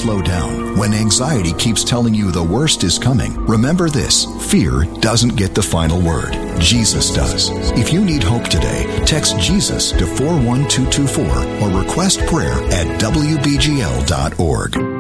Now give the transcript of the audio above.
slow down. When anxiety keeps telling you the worst is coming, remember this: fear doesn't get the final word. Jesus does. If you need hope today, text Jesus to 41224 or request prayer at WBGL.org.